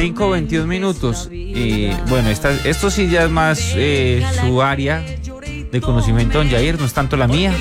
5:22 minutos. Bueno, esto sí ya es más su área de conocimiento, don Jair, no es tanto la mía.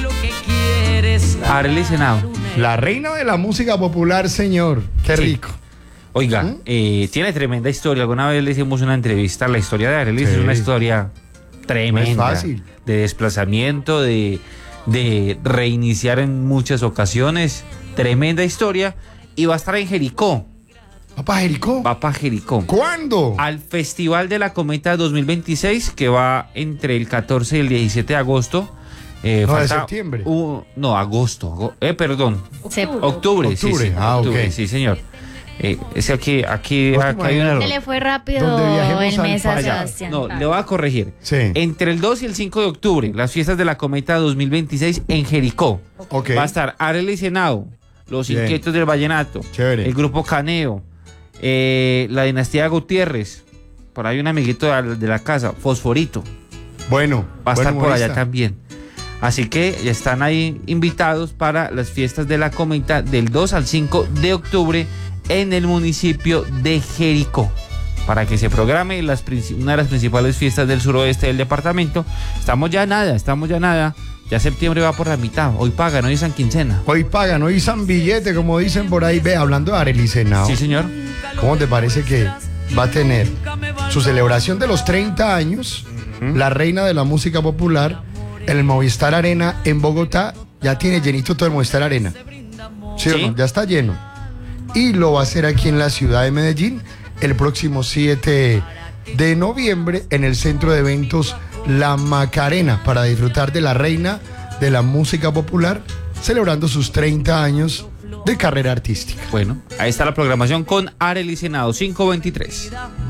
Arely Senado. La reina de la música popular, señor. Qué rico. Oiga, tiene tremenda historia. Alguna vez le hicimos una entrevista. La historia de Arely es una historia tremenda. No es fácil. De desplazamiento, de reiniciar en muchas ocasiones. Tremenda historia. Y va a estar en Jericó. ¿Va para Jericó? Va para Jericó. ¿Cuándo? Al Festival de la Cometa 2026, que va entre el 14 y el 17 de agosto. No, de septiembre. Agosto. Octubre. Sí, Octubre. Octubre, sí, señor. Es aquí hay un error. Se le fue rápido el mes a Sebastián. No, le voy a corregir. Sí. Entre el 2 y el 5 de octubre, las fiestas de la Cometa 2026 en Jericó. Okay. Va a estar Arely Senado, Los Bien. Inquietos del Vallenato, Chévere. el Grupo Caneo, la Dinastía Gutiérrez, por ahí un amiguito de la casa, Fosforito, Bueno. va a estar por allá humorista. también. Así que ya están ahí invitados para las fiestas de la Cometa del 2 al 5 de octubre en el municipio de Jericó, para que se programe una de las principales fiestas del suroeste del departamento. Estamos ya nada. Ya septiembre va por la mitad. Hoy pagan, hoy es San Quincena. Hoy pagan, hoy San Billete, como dicen por ahí. Ve, hablando de Arely Senado. Sí, señor. ¿Cómo te parece que va a tener su celebración de los 30 años, la reina de la música popular, en el Movistar Arena en Bogotá? Ya tiene llenito todo el Movistar Arena. ¿Sí o no? Ya está lleno. Y lo va a hacer aquí en la ciudad de Medellín el próximo 7 de noviembre en el centro de eventos La Macarena, para disfrutar de la reina de la música popular celebrando sus 30 años de carrera artística? Bueno, ahí está la programación con Arely Senado, 5:23.